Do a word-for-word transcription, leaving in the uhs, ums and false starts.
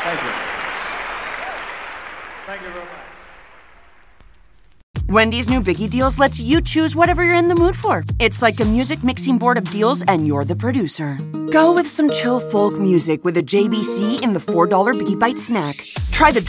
Thank you. Thank you very much. Wendy's new Biggie Deals lets you choose whatever you're in the mood for. It's like a music mixing board of deals, and you're the producer. Go with some chill folk music with a J B C in the four dollar Biggie Bite snack. Try the